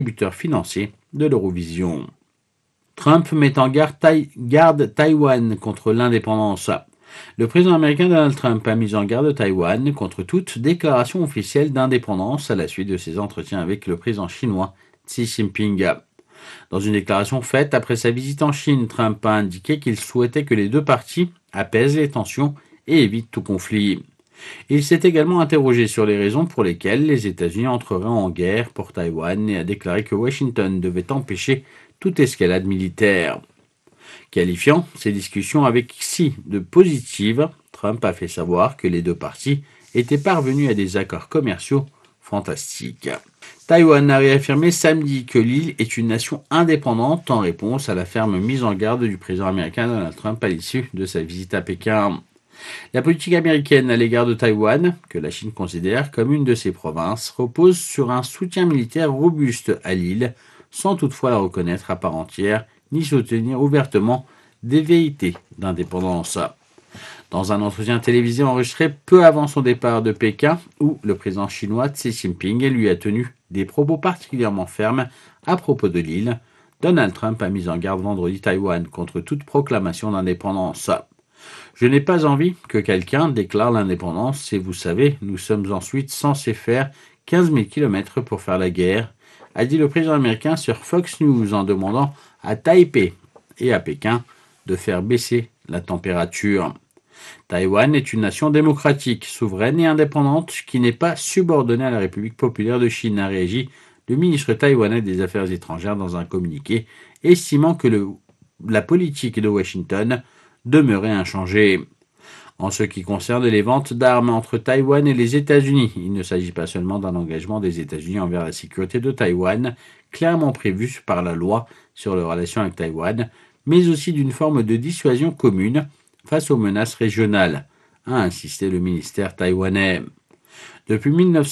contributeur financier de l'Eurovision. Trump met en garde Taïwan contre l'indépendance. Le président américain Donald Trump a mis en garde Taïwan contre toute déclaration officielle d'indépendance à la suite de ses entretiens avec le président chinois Xi Jinping. Dans une déclaration faite après sa visite en Chine, Trump a indiqué qu'il souhaitait que les deux parties apaisent les tensions et évitent tout conflit. Il s'est également interrogé sur les raisons pour lesquelles les États-Unis entreraient en guerre pour Taïwan et a déclaré que Washington devait empêcher toute escalade militaire. Qualifiant ces discussions avec Xi de positives, Trump a fait savoir que les deux parties étaient parvenues à des accords commerciaux fantastiques. Taïwan a réaffirmé samedi que l'île est une nation indépendante en réponse à la ferme mise en garde du président américain Donald Trump à l'issue de sa visite à Pékin. La politique américaine à l'égard de Taïwan, que la Chine considère comme une de ses provinces, repose sur un soutien militaire robuste à l'île, sans toutefois la reconnaître à part entière, ni soutenir ouvertement des velléités d'indépendance. Dans un entretien télévisé enregistré peu avant son départ de Pékin, où le président chinois Xi Jinping lui a tenu des propos particulièrement fermes à propos de l'île, Donald Trump a mis en garde vendredi Taïwan contre toute proclamation d'indépendance. Je n'ai pas envie que quelqu'un déclare l'indépendance et vous savez, nous sommes ensuite censés faire 15 000 km pour faire la guerre, a dit le président américain sur Fox News en demandant à Taipei et à Pékin de faire baisser la température. Taïwan est une nation démocratique, souveraine et indépendante qui n'est pas subordonnée à la République populaire de Chine, a réagi le ministre taïwanais des Affaires étrangères dans un communiqué, estimant que la politique de Washington demeurait inchangée. En ce qui concerne les ventes d'armes entre Taïwan et les États-Unis, il ne s'agit pas seulement d'un engagement des États-Unis envers la sécurité de Taïwan, clairement prévu par la loi sur les relations avec Taïwan, mais aussi d'une forme de dissuasion commune face aux menaces régionales, a insisté le ministère taïwanais. Depuis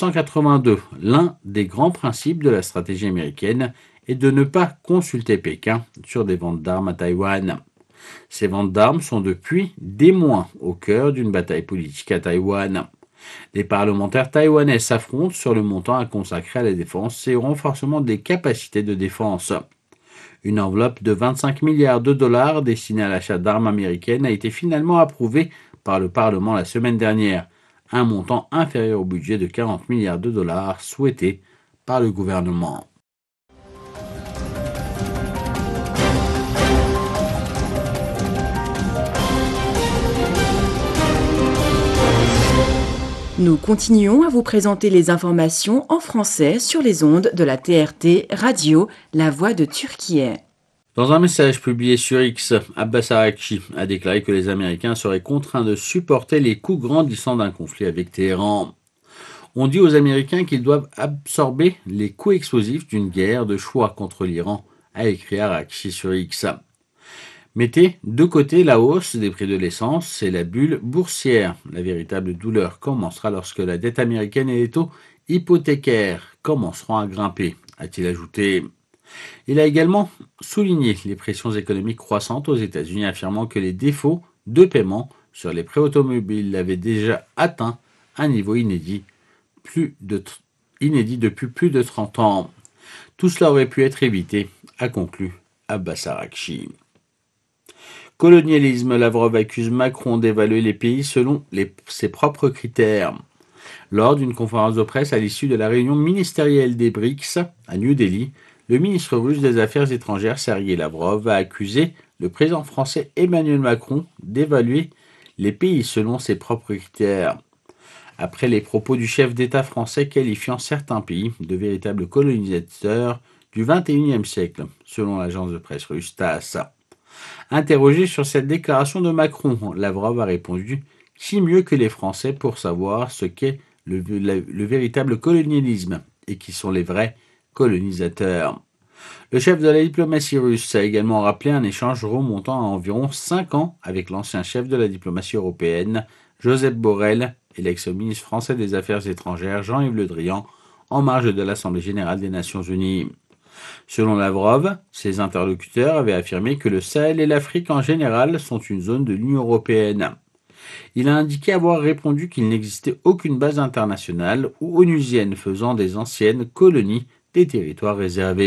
1982, l'un des grands principes de la stratégie américaine est de ne pas consulter Pékin sur des ventes d'armes à Taïwan. Ces ventes d'armes sont depuis des mois au cœur d'une bataille politique à Taïwan. Les parlementaires taïwanais s'affrontent sur le montant à consacrer à la défense et au renforcement des capacités de défense. Une enveloppe de 25 milliards de dollars destinée à l'achat d'armes américaines a été finalement approuvée par le Parlement la semaine dernière, un montant inférieur au budget de 40 milliards de dollars souhaité par le gouvernement. Nous continuons à vous présenter les informations en français sur les ondes de la TRT Radio, La Voix de Turquie. Dans un message publié sur X, Abbas Araghchi a déclaré que les Américains seraient contraints de supporter les coûts grandissants d'un conflit avec Téhéran. On dit aux Américains qu'ils doivent absorber les coûts explosifs d'une guerre de choix contre l'Iran, a écrit Araghchi sur X. Mettez de côté la hausse des prix de l'essence et la bulle boursière. La véritable douleur commencera lorsque la dette américaine et les taux hypothécaires commenceront à grimper, a-t-il ajouté. Il a également souligné les pressions économiques croissantes aux États-Unis, affirmant que les défauts de paiement sur les prêts automobiles avaient déjà atteint un niveau inédit depuis plus de 30 ans. Tout cela aurait pu être évité, a conclu Abbas Araghchi. Colonialisme, Lavrov accuse Macron d'évaluer les pays selon ses propres critères. Lors d'une conférence de presse à l'issue de la réunion ministérielle des BRICS à New Delhi, le ministre russe des Affaires étrangères Sergueï Lavrov a accusé le président français Emmanuel Macron d'évaluer les pays selon ses propres critères. Après les propos du chef d'État français qualifiant certains pays de véritables colonisateurs du XXIe siècle, selon l'agence de presse russe TASS. Interrogé sur cette déclaration de Macron, Lavrov a répondu « Qui mieux que les Français pour savoir ce qu'est le véritable colonialisme et qui sont les vrais colonisateurs ?» Le chef de la diplomatie russe a également rappelé un échange remontant à environ 5 ans avec l'ancien chef de la diplomatie européenne, Josep Borrell, et l'ex-ministre français des Affaires étrangères, Jean-Yves Le Drian, en marge de l'Assemblée générale des Nations unies. Selon Lavrov, ses interlocuteurs avaient affirmé que le Sahel et l'Afrique en général sont une zone de l'Union européenne. Il a indiqué avoir répondu qu'il n'existait aucune base internationale ou onusienne faisant des anciennes colonies des territoires réservés.